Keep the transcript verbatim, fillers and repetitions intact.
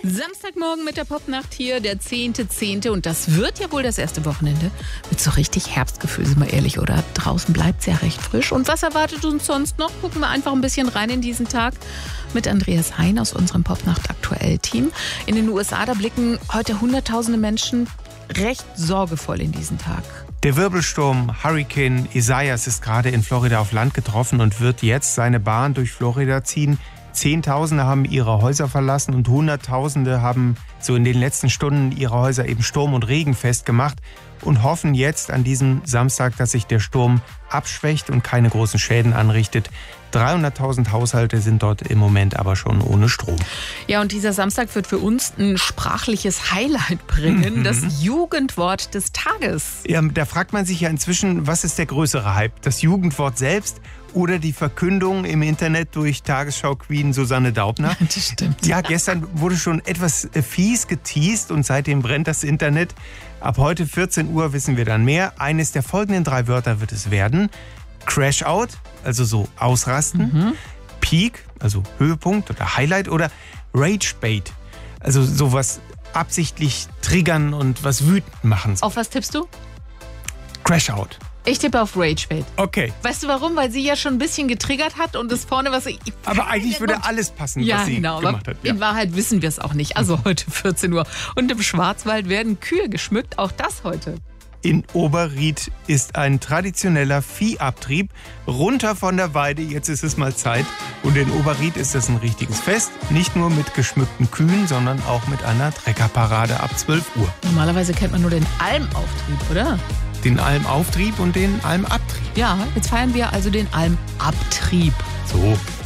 Samstagmorgen mit der Popnacht hier, der zehnte zehnte Und das wird ja wohl das erste Wochenende mit so richtig Herbstgefühl, sind wir ehrlich, oder? Draußen bleibt es ja recht frisch. Und was erwartet uns sonst noch? Gucken wir einfach ein bisschen rein in diesen Tag mit Andreas Hein aus unserem Popnacht-Aktuell-Team. In den U S A, da blicken heute hunderttausende Menschen recht sorgevoll in diesen Tag. Der Wirbelsturm Hurricane Isaias ist gerade in Florida auf Land getroffen und wird jetzt seine Bahn durch Florida ziehen. Zehntausende haben ihre Häuser verlassen und Hunderttausende haben so in den letzten Stunden ihre Häuser eben Sturm und Regen festgemacht und hoffen jetzt an diesem Samstag, dass sich der Sturm abschwächt und keine großen Schäden anrichtet. dreihunderttausend Haushalte sind dort im Moment aber schon ohne Strom. Ja, und dieser Samstag wird für uns ein sprachliches Highlight bringen, mhm. das Jugendwort des Tages. Ja, da fragt man sich ja inzwischen, was ist der größere Hype? Das Jugendwort selbst oder die Verkündung im Internet durch Tagesschau-Queen Susanne Daubner? Das stimmt. Ja, gestern wurde schon etwas fies geteast und seitdem brennt das Internet. Ab heute vierzehn Uhr wissen wir dann mehr. Eines der folgenden drei Wörter wird es werden. Crash-Out, also so ausrasten. Mhm. Peak, also Höhepunkt oder Highlight. Oder Rage-Bait, also sowas absichtlich triggern und was wütend machen. Auf was tippst du? Crash-Out. Ich tippe auf Rage-Bait. Okay. Weißt du warum? Weil sie ja schon ein bisschen getriggert hat und das vorne was... Ich, aber eigentlich würde alles passen, ja, was sie genau, gemacht hat. Ja. In Wahrheit wissen wir es auch nicht. Also heute vierzehn Uhr. Und im Schwarzwald werden Kühe geschmückt. Auch das heute. In Oberried ist ein traditioneller Viehabtrieb. Runter von der Weide, jetzt ist es mal Zeit. Und in Oberried ist das ein richtiges Fest. Nicht nur mit geschmückten Kühen, sondern auch mit einer Treckerparade ab zwölf Uhr. Normalerweise kennt man nur den Almauftrieb, oder? Den Almauftrieb und den Almabtrieb. Ja, jetzt feiern wir also den Almabtrieb. So.